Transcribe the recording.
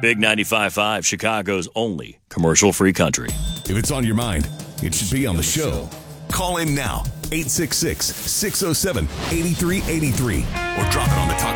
Big 95.5, Chicago's only commercial-free country. If it's on your mind, it should be on the show. Call in now, 866-607-8383, or drop it on the Talk